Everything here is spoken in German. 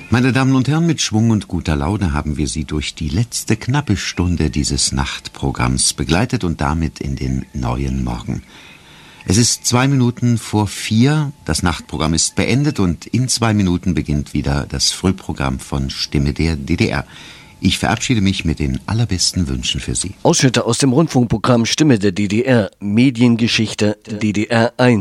Meine Damen und Herren, mit Schwung und guter Laune haben wir Sie durch die letzte knappe Stunde dieses Nachtprogramms begleitet und damit in den neuen Morgen. Es ist 2 Minuten vor 4, das Nachtprogramm ist beendet und in 2 Minuten beginnt wieder das Frühprogramm von Stimme der DDR. Ich verabschiede mich mit den allerbesten Wünschen für Sie. Ausschnitte aus dem Rundfunkprogramm Stimme der DDR, Mediengeschichte DDR 1.